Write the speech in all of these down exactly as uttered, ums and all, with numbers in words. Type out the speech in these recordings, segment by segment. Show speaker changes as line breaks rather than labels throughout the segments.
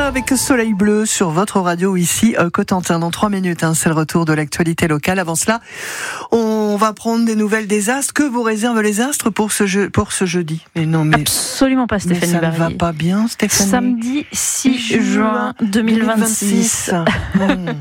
avec Soleil Bleu sur votre radio ici, euh, Cotentin. Dans trois minutes, hein, c'est le retour de l'actualité locale. Avant cela, on va prendre des nouvelles des astres. Que vous réservent les astres pour ce, jeu, pour ce jeudi? Mais non, mais
absolument pas, Stéphanie.
Mais ça ne
Barrier.
va pas bien, Stéphanie.
Samedi six juin deux mille vingt-six.
Mmh.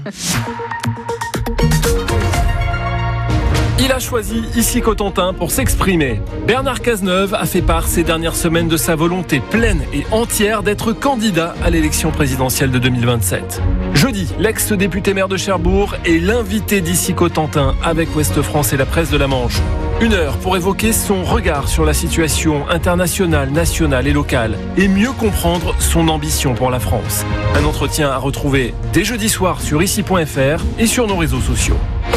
Il a choisi ici Cotentin pour s'exprimer. Bernard Cazeneuve a fait part ces dernières semaines de sa volonté pleine et entière d'être candidat à l'élection présidentielle de deux mille vingt-sept. Jeudi, l'ex-député maire de Cherbourg est l'invité d'ici Cotentin avec Ouest France et la presse de la Manche. Une heure pour évoquer son regard sur la situation internationale, nationale et locale et mieux comprendre son ambition pour la France. Un entretien à retrouver dès jeudi soir sur ici point f r et sur nos réseaux sociaux.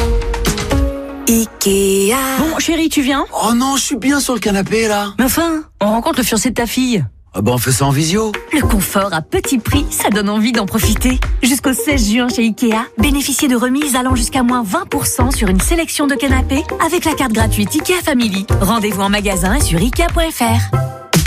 Ikea.
Bon, chérie, tu viens?
Oh non, je suis bien sur le canapé, là.
Mais enfin, on rencontre le fiancé de ta fille.
Ah bah on fait ça en visio.
Le confort à petit prix, ça donne envie d'en profiter. Jusqu'au seize juin chez Ikea, bénéficiez de remises allant jusqu'à moins vingt pour cent sur une sélection de canapés avec la carte gratuite Ikea Family. Rendez-vous en magasin et sur ikea point f r.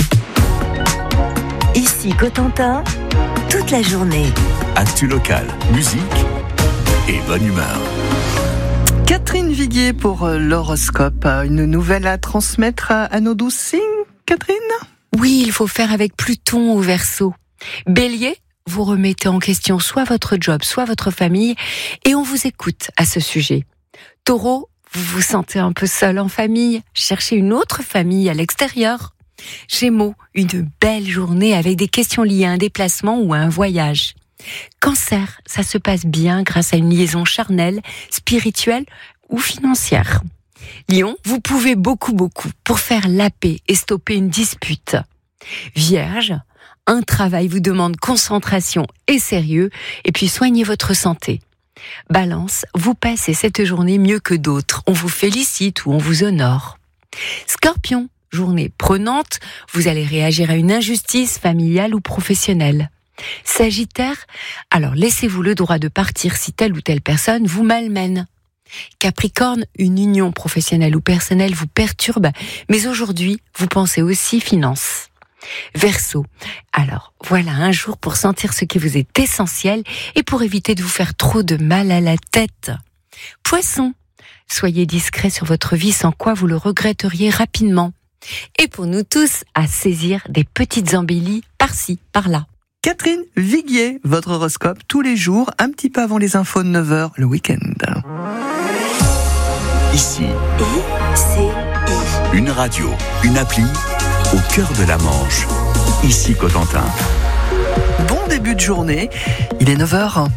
Ici Cotentin, toute la journée.
Actu locale, musique et bonne humeur.
Catherine Viguier pour l'horoscope. Une nouvelle à transmettre à nos douze signes, Catherine?
Oui, il faut faire avec Pluton au Verseau. Bélier, vous remettez en question soit votre job, soit votre famille, et on vous écoute à ce sujet. Taureau, vous vous sentez un peu seul en famille, cherchez une autre famille à l'extérieur. Gémeaux, une belle journée avec des questions liées à un déplacement ou à un voyage. Cancer, ça se passe bien grâce à une liaison charnelle, spirituelle ou financière. Lion, vous pouvez beaucoup beaucoup pour faire la paix et stopper une dispute. Vierge, un travail vous demande concentration et sérieux, et puis soignez votre santé. Balance, vous passez cette journée mieux que d'autres, on vous félicite ou on vous honore. Scorpion, journée prenante, vous allez réagir à une injustice familiale ou professionnelle. Sagittaire, alors laissez-vous le droit de partir si telle ou telle personne vous malmène. Capricorne, une union professionnelle ou personnelle vous perturbe, mais aujourd'hui, vous pensez aussi finances. Verseau, alors voilà un jour pour sentir ce qui vous est essentiel et pour éviter de vous faire trop de mal à la tête. Poisson, soyez discret sur votre vie sans quoi vous le regretteriez rapidement. Et pour nous tous, à saisir des petites embellies par-ci, par-là.
Catherine Viguier, votre horoscope tous les jours, un petit peu avant les infos de neuf heures, le week-end.
Ici,
I C I.
une radio, une appli, au cœur de la Manche. Ici Cotentin.
Bon début de journée, il est neuf heures.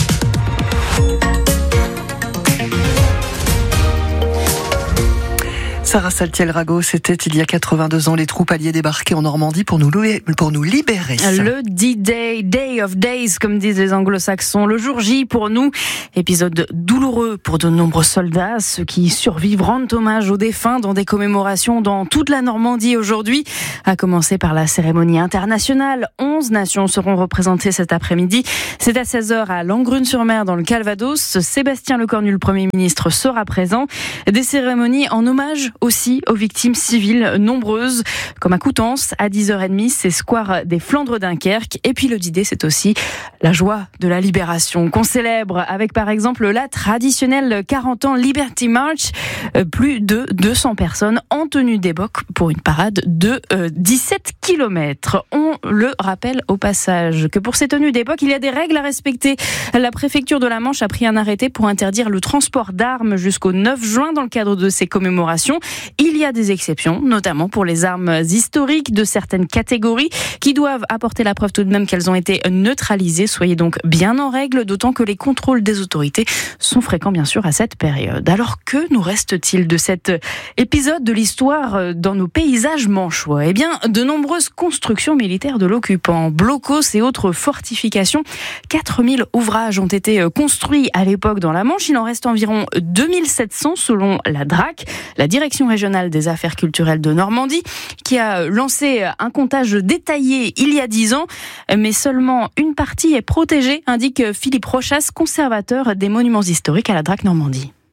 Sarah Saltiel-Rago, c'était il y a quatre-vingt-deux ans, les troupes alliées débarquaient en Normandie pour nous, louer, pour nous libérer.
Le D-Day, Day of Days, comme disent les anglo-saxons, le jour J pour nous. Épisode douloureux pour de nombreux soldats. Ceux qui survivent rendent hommage aux défunts dans des commémorations dans toute la Normandie aujourd'hui. À commencer par la cérémonie internationale. onze nations seront représentées cet après-midi. C'est à seize heures à Langrune-sur-Mer dans le Calvados. Sébastien Lecornu, le Premier ministre, sera présent. Des cérémonies en hommage aussi aux victimes civiles nombreuses, comme à Coutances, à dix heures trente, c'est Square des Flandres Dunkerque. Et puis le D-Day, c'est aussi la joie de la libération, qu'on célèbre avec par exemple la traditionnelle quarante ans Liberty March. Plus de deux cents personnes en tenue d'époque pour une parade de euh, dix-sept kilomètres. On le rappelle au passage que pour ces tenues d'époque, il y a des règles à respecter. La préfecture de la Manche a pris un arrêté pour interdire le transport d'armes jusqu'au neuf juin dans le cadre de ces commémorations. Il y a des exceptions, notamment pour les armes historiques de certaines catégories qui doivent apporter la preuve tout de même qu'elles ont été neutralisées. Soyez donc bien en règle, d'autant que les contrôles des autorités sont fréquents bien sûr à cette période. Alors que nous reste-t-il de cet épisode de l'histoire dans nos paysages manchois? Eh bien, de nombreuses constructions militaires de l'occupant, blocos et autres fortifications. quatre mille ouvrages ont été construits à l'époque dans la Manche. Il en reste environ deux mille sept cents selon la D R A C, la Direction régionale des affaires culturelles de Normandie, qui a lancé un comptage détaillé il y a dix ans, mais seulement une partie est protégée, indique Philippe Rochas, conservateur des monuments historiques à la D R A C Normandie.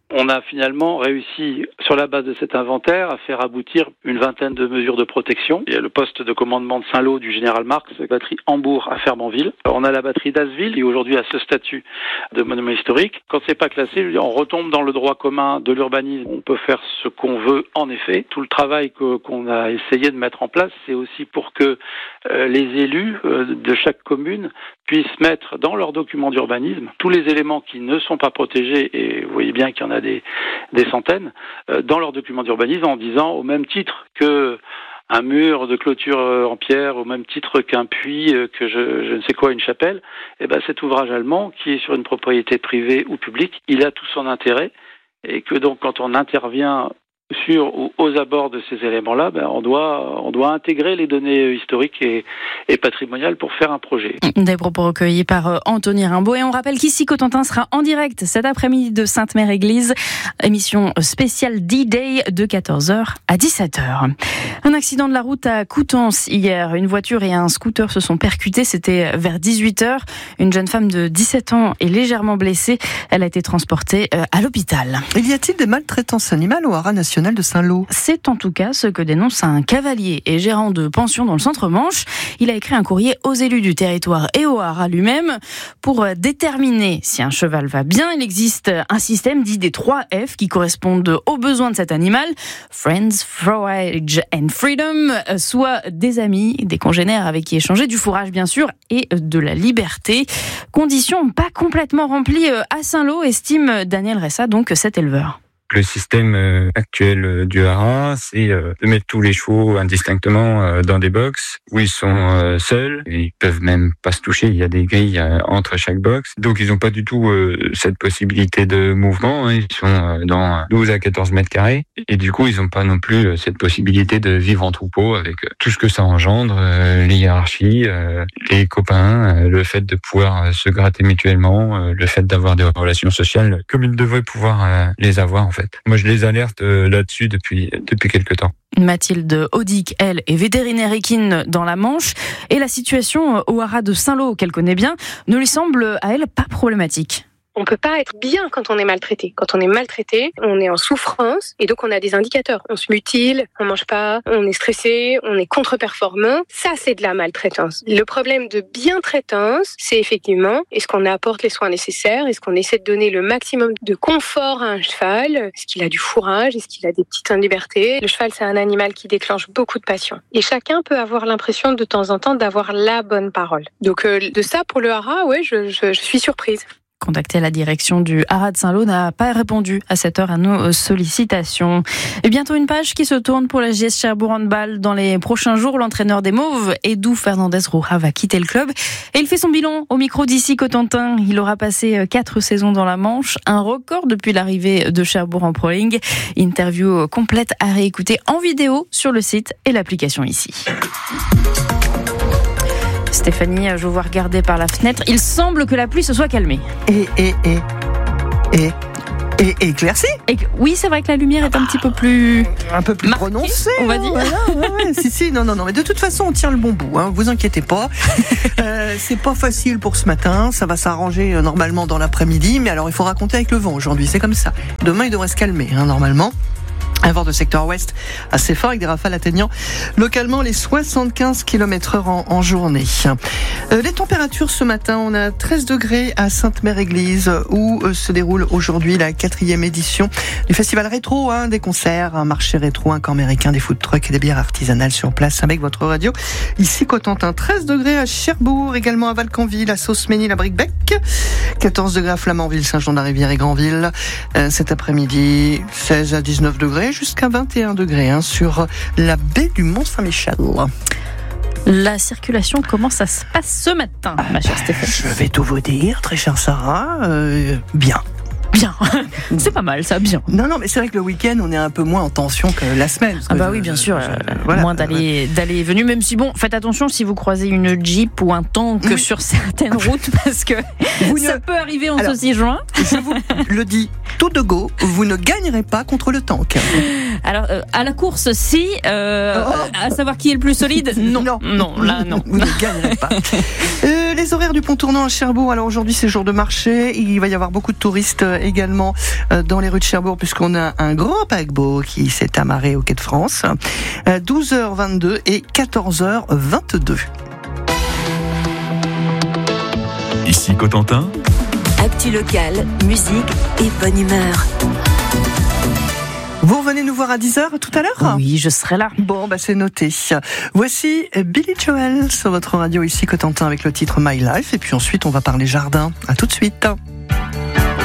On a finalement réussi, sur la base de cet inventaire, à faire aboutir une vingtaine de mesures de protection. Il y a le poste de commandement de Saint-Lô du général Marx, la batterie Hambourg à Fermanville. On a la batterie d'Asville, qui aujourd'hui a ce statut de monument historique. Quand c'est pas classé, on retombe dans le droit commun de l'urbanisme. On peut faire ce qu'on veut, en effet. Tout le travail que, qu'on a essayé de mettre en place, c'est aussi pour que euh, les élus euh, de chaque commune puissent mettre dans leurs documents d'urbanisme tous les éléments qui ne sont pas protégés, et vous voyez bien qu'il y en a des, des centaines, euh, dans leurs documents d'urbanisme en disant au même titre que un mur de clôture en pierre, au même titre qu'un puits, que je, je ne sais quoi, une chapelle, eh ben cet ouvrage allemand, qui est sur une propriété privée ou publique, il a tout son intérêt, et que donc quand on intervient sur ou aux abords de ces éléments-là, ben on doit on doit intégrer les données historiques et, et patrimoniales pour faire un projet.
Des propos recueillis par Anthony Rimbaud, et on rappelle qu'ici Cotentin sera en direct cet après-midi de Sainte-Mère-Église, émission spéciale D-Day de quatorze heures à dix-sept heures. Un accident de la route à Coutances hier, une voiture et un scooter se sont percutés, c'était vers dix-huit heures. Une jeune femme de dix-sept ans est légèrement blessée, elle a été transportée à l'hôpital.
Il y a-t-il des maltraitances animales au haras national de Saint-Lô?
C'est en tout cas ce que dénonce un cavalier et gérant de pension dans le centre-Manche. Il a écrit un courrier aux élus du territoire et au haras lui-même pour déterminer si un cheval va bien. Il existe un système dit des trois F qui correspondent aux besoins de cet animal: Friends, Forage and Freedom, soit des amis, des congénères avec qui échanger, du fourrage bien sûr, et de la liberté. Conditions pas complètement remplies à Saint-Lô, estime Daniel Ressa, donc cet éleveur.
Le système actuel du haras, c'est de mettre tous les chevaux indistinctement dans des box où ils sont seuls. Ils peuvent même pas se toucher. Il y a des grilles entre chaque box. Donc ils n'ont pas du tout cette possibilité de mouvement. Ils sont dans douze à quatorze mètres carrés. Et du coup, ils n'ont pas non plus cette possibilité de vivre en troupeau avec tout ce que ça engendre, les hiérarchies, les copains, le fait de pouvoir se gratter mutuellement, le fait d'avoir des relations sociales comme ils devraient pouvoir les avoir en fait. Moi, je les alerte là-dessus depuis, depuis quelque temps.
Mathilde Audic, elle, est vétérinaire équine dans la Manche, et la situation au haras de Saint-Lô, qu'elle connaît bien, ne lui semble à elle pas problématique.
On peut pas être bien quand on est maltraité. Quand on est maltraité, on est en souffrance et donc on a des indicateurs. On se mutile, on mange pas, on est stressé, on est contre-performant. Ça, c'est de la maltraitance. Le problème de bien-traitance, c'est effectivement, est-ce qu'on apporte les soins nécessaires? Est-ce qu'on essaie de donner le maximum de confort à un cheval? Est-ce qu'il a du fourrage? Est-ce qu'il a des petites libertés? Le cheval, c'est un animal qui déclenche beaucoup de passion. Et chacun peut avoir l'impression de temps en temps d'avoir la bonne parole. Donc euh, de ça, pour le haras, ouais, je, je, je suis surprise.
Contacté à la direction du haras de Saint-Lô n'a pas répondu à cette heure à nos sollicitations. Et bientôt une page qui se tourne pour la J S Cherbourg Handball. Dans les prochains jours, l'entraîneur des Mauves, Edu Fernandez-Roja, va quitter le club. Et il fait son bilan au micro d'ici Cotentin. Il aura passé quatre saisons dans la Manche, un record depuis l'arrivée de Cherbourg en Pro League. Interview complète à réécouter en vidéo sur le site et l'application ici. Stéphanie, je vous vois regarder par la fenêtre. Il semble que la pluie se soit calmée.
Et, et, et, et, et, et éclaircie.
Et, oui, c'est vrai que la lumière est un petit peu plus...
Un peu plus marquée, prononcée,
on va dire.
Voilà, ouais, ouais, si, si, non, non, non. Mais de toute façon, on tient le bon bout, hein, vous inquiétez pas. euh, c'est pas facile pour ce matin. Ça va s'arranger euh, normalement dans l'après-midi. Mais alors, il faut raconter avec le vent aujourd'hui. C'est comme ça. Demain, il devrait se calmer, hein, normalement. Un vent de secteur ouest assez fort avec des rafales atteignant localement les soixante-quinze kilomètres heure en, en journée. Euh, les températures ce matin, on a treize degrés à Sainte-Mère-Église où euh, se déroule aujourd'hui la quatrième édition du festival rétro, hein, des concerts, un marché rétro, un camp américain, des food trucks et des bières artisanales sur place avec votre radio. Ici Cotentin, treize degrés à Cherbourg, également à Valcanville, à Sauce-Ménil, à Bricbec, quatorze degrés à Flamanville, Saint-Jean-de-la-Rivière et Granville. Euh, cet après-midi, seize à dix-neuf degrés. Jusqu'à vingt et un degrés hein, sur la baie du Mont-Saint-Michel.
La circulation, comment ça se passe ce matin, ma chère Stéphanie?
Je vais tout vous dire, très chère Sarah, euh, bien.
Bien, c'est pas mal ça, bien.
Non, non, mais c'est vrai que le week-end, on est un peu moins en tension que la semaine.
Ah bah je, oui, bien sûr, je, je, voilà, moins d'aller, d'aller et venir, même si bon, faites attention si vous croisez une Jeep ou un tank oui. sur certaines routes, parce que vous ça ne... peut arriver en saucisse joint.
Je vous le dis tout de go, vous ne gagnerez pas contre le tank.
Alors, euh, à la course, si, euh, oh. à savoir qui est le plus solide, non, non, non là, non.
Vous ne gagnerez pas. euh, les horaires du pont tournant à Cherbourg, alors aujourd'hui c'est jour de marché, il va y avoir beaucoup de touristes également euh, dans les rues de Cherbourg, puisqu'on a un grand paquebot qui s'est amarré au quai de France. Euh, douze heures vingt-deux et quatorze heures vingt-deux.
Ici Cotentin.
Actu locale, musique et bonne humeur.
Vous revenez nous voir à dix heures tout à l'heure ?
Oui, je serai là.
Bon, bah c'est noté. Voici Billy Joel sur votre radio ici Cotentin avec le titre My Life. Et puis ensuite, on va parler jardin. À tout de suite.